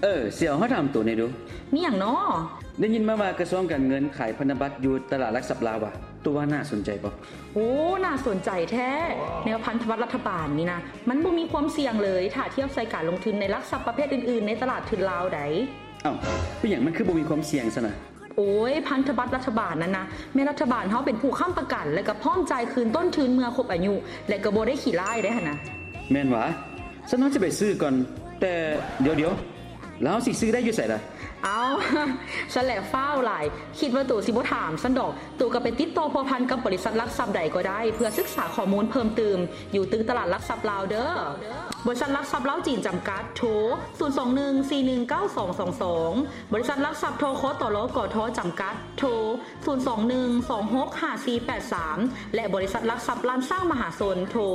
เสี่ยวเฮาถามตัวนี้ดูมีหยังน้อได้ยินมาว่ากระทรวงการเงินขายพันธบัตรอยู่ตลาดหลักทรัพย์ลาวว่ะตัวว่าน่าสนใจบ่โอ้น่าสนใจแท้แนวพันธบัตรรัฐบาลนี่นะมันบ่มีความเสี่ยงเลยถ้าเทียบใส่การลงทุนในหลักทรัพย์ประเภทอื่นๆในตลาดทุนลาวใดอ้าวเป็นหยังมันคือบ่มีความเสี่ยงซะนะโอ้ยพันธบัตรรัฐบาลนั้นนะแม่รัฐบาลเฮาเป็นผู้ค้ำประกันและก็พร้อมจ่ายคืนต้นทุนเมื่อครบอายุและก็บ่ได้ขี้ร้ายได้หั่นน่ะแม่นหวะฉันว่าจะไปซื้อก่อนแต่เดี๋ยวแล้วสิซื้อได้อยู่ไสล่ะเอาฉันแหละฟ้าวหลายคิดว่าตู่สิบ่ถามซันดอกตู่ก็ไปติดต่อพัวพันกับบริษัทหลักทรัพย์ใดก็ได้เพื่อศึกษาข้อมูลเพิ่มเติมอยู่ตึกตลาดหลักทรัพย์ลาวเด้อบริษัทหลักทรัพย์ลาวจีนจำกัดโทร021419222บริษัทหลักทรัพย์โทคตลกทจำกัดโทร021265483และบริษัทหลักทรัพย์ล้านสร้างมหาชนโทร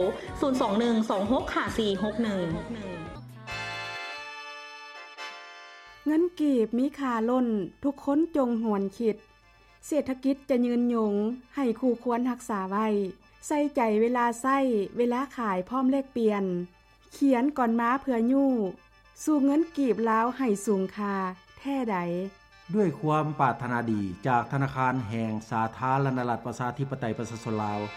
021265461 เงินกีบมีค่าล้นทุกคนจงหวนคิดเศรษฐกิจจะยืนยงให้คู่ควรรักษาไว้ใส่ใจเวลาใส่เวลาขายพร้อมเลขเปลี่ยนเขียนก่อนม้าเพื่อยู่สู่เงินกีบลาวให้สูงค่าแท้ใดด้วยความปรารถนาดีจากธนาคารแห่งสาธารณรัฐประชาธิปไตยประชาชนลาว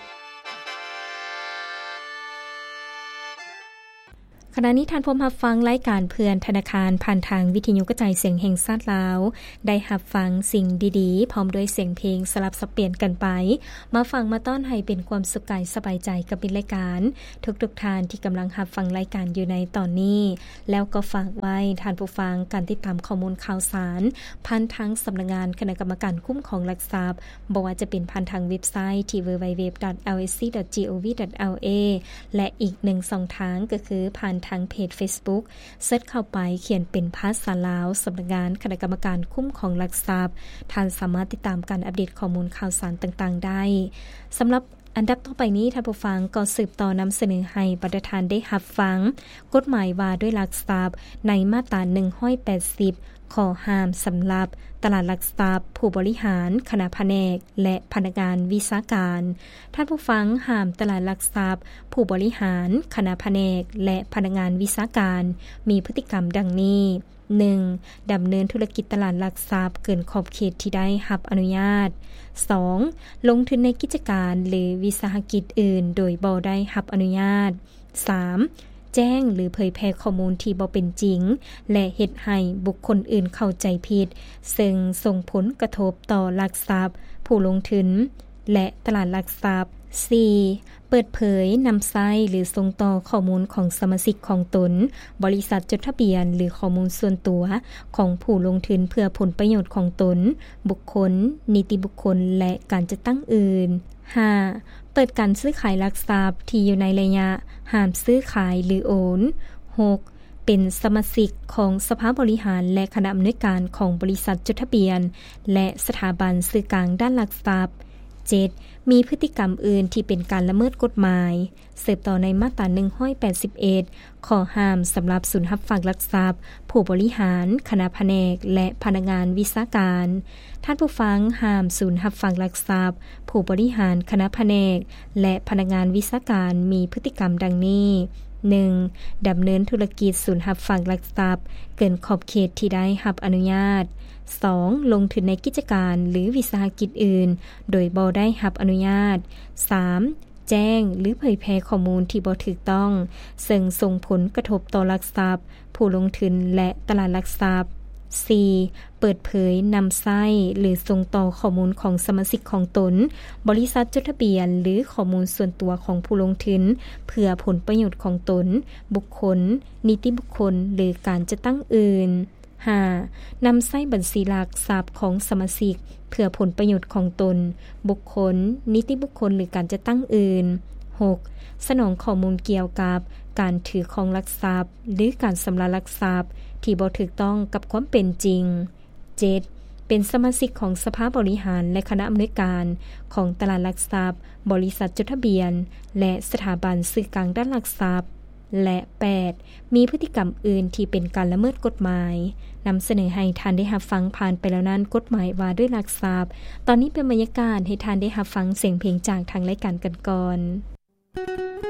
ขณะนี้ท่านผู้รับฟังรายการเพื่อนธนาคารผ่านทางวิทยุกระจายเสียงแห่งชาติลาวได้รับฟังสิ่งดีๆพร้อมด้วยเสียงเพลงสลับสับเปลี่ยนกันไปมาฟังมาต้อนให้เป็นความสุขกายสบายใจกับเป็นรายการทุกๆท่านที่กำลังรับฟังรายการอยู่ในตอนนี้แล้วก็ฝากไว้ท่านผู้ฟังการติดตามข้อมูลข่าวสารผ่านทางสำนักงานคณะกรรมการคุ้มครองหลักทรัพย์บ่ว่าจะเป็นผ่านทางเว็บไซต์ที่ www.lsc.gov.la และอีกหนึ่งช่องทางก็คือผ่านทางเพจ Facebook เสิร์ชเข้าไปเขียนเป็นภาษาลาวสำนักงานคณะกรรมการคุ้มครองหลักทรัพย์ท่านสามารถติดตามการอัปเดตข้อมูลข่าวสารต่างๆได้สำหรับอันดับต่อไปนี้ท่านผู้ฟังก็สืบต่อนำเสนอให้ประธานได้รับฟังกฎหมายว่าด้วยหลักทรัพย์ในมาตรา180ข้อห้ามสำหรับตลาดหลักทรัพย์ผู้บริหารคณะแผนกและพนักงานวิชาการท่านผู้ฟังห้ามตลาดหลักทรัพย์ผู้บริหารคณะแผนกและพนักงานวิชาการมีพฤติกรรมดังนี้ 1. ดำเนินธุรกิจตลาดหลักทรัพย์เกินขอบเขตที่ได้รับอนุญาต 2. ลงทุนในกิจการหรือวิสาหกิจอื่นโดยบ่ได้รับอนุญาต 3. แจ้งหรือเผยแพร่ข้อมูลที่บ่เป็นจริงและเฮ็ดให้บุคคลอื่นเข้าใจผิดซึ่งส่งผลกระทบต่อหลักทรัพย์ผู้ลงทุนและตลาดหลักทรัพย์ 4. เปิดเผยนำใช้หรือส่งต่อข้อมูลของสมาชิกของตนบริษัทจดทะเบียนหรือข้อมูลส่วนตัวของผู้ลงทุนเพื่อผลประโยชน์ของตนบุคคลนิติบุคคลและการจัดตั้งอื่น 5. เปิดการซื้อขายหลักทรัพย์ที่อยู่ในระยะห้ามซื้อขายหรือโอน 6. เป็นสมาชิกของสภาบริหารและคณะอำนวยการของบริษัทจดทะเบียนและสถาบันสื่อกลางด้านหลักทรัพย์ 7. มีพฤติกรรมอื่นที่เป็นการละเมิดกฎหมายสืบต่อในมาตรา181ข้อห้ามสำหรับศูนย์รับฝากหลักทรัพย์ผู้บริหารคณะแผนกและพนักงานวิชาการท่านผู้ฟังห้ามศูนย์รับฝากหลักทรัพย์ผู้บริหารคณะแผนกและพนักงานวิชาการมีพฤติกรรมดังนี้ 1. ดำเนินธุรกิจศูนย์รับฝากหลักทรัพย์เกินขอบเขตที่ได้รับอนุญาต 2. ลงทุนในกิจการหรือวิสาหกิจอื่นโดยบ่ได้รับอนุญาต 3. แจ้งหรือเผยแพร่ข้อมูลที่บ่ถูกต้องซึ่งส่งผลกระทบต่อหลักทรัพย์ผู้ลงทุนและตลาดหลักทรัพย์ 4. เปิดเผยนำใช้หรือส่งต่อข้อมูลของสมาชิกของตนบริษัทจดทะเบียนหรือข้อมูลส่วนตัวของผู้ลงทุนเพื่อผลประโยชน์ของตนบุคคลนิติบุคคลหรือการจัดตั้งอื่น 5. นำใช้บัญชีหลักทรัพย์ของสมาชิกเพื่อผลประโยชน์ของตนบุคคลนิติบุคคลหรือการจัดตั้งอื่น 6. สนองข้อมูลเกี่ยวกับการถือครองหลักทรัพย์หรือการชำระหลักทรัพย์ที่บ่ถูกต้องกับความเป็นจริง 7. เป็นสมาชิกของสภาบริหารและคณะอำนวยการของตลาดหลักทรัพย์บริษัทจดทะเบียนและสถาบันสื่อกลางด้านหลักทรัพย์และ 8. มีพฤติกรรมอื่นที่เป็นการละเมิดกฎหมายนำเสนอให้ท่านได้รับฟังผ่านไปแล้วนั้นกฎหมายว่าด้วยหลักทรัพย์ตอนนี้เป็นบรรยากาศให้ท่านได้รับฟังเสียงเพลงจากทางรายการกันก่อน